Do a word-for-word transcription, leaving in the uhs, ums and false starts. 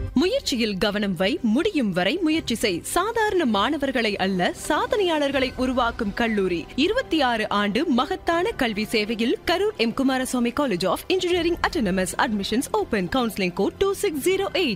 முயற்சியில் கவனம் வை, முடியும் வரை முயற்சி செய். சாதாரண மாணவர்களை அல்ல, சாதனையாளர்களை உருவாக்கும் கல்லூரி. இருபத்தி ஆறு ஆண்டு மகத்தான கல்வி சேவையில் Karur M Kumaraswamy college of engineering autonomous. Admissions open. Counselling code two six zero eight.